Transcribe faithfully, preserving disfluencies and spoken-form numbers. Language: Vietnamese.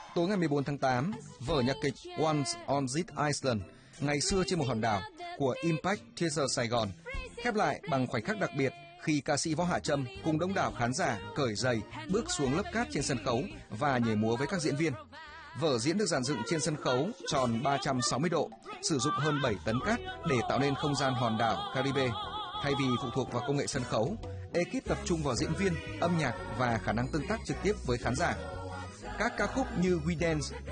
Tối ngày mười bốn tháng tám, vở nhạc kịch Once on this Island, ngày xưa trên một hòn đảo của Impact Theatre Sài Gòn, khép lại bằng khoảnh khắc đặc biệt khi ca sĩ Võ Hạ Trâm cùng đông đảo khán giả cởi giày bước xuống lớp cát trên sân khấu và nhảy múa với các diễn viên. Vở diễn được dàn dựng trên sân khấu tròn ba trăm sáu mươi độ, sử dụng hơn bảy tấn cát để tạo nên không gian hòn đảo Caribe. Thay vì phụ thuộc vào công nghệ sân khấu, ekip tập trung vào diễn viên, âm nhạc và khả năng tương tác trực tiếp với khán giả. Các ca khúc như We Dance,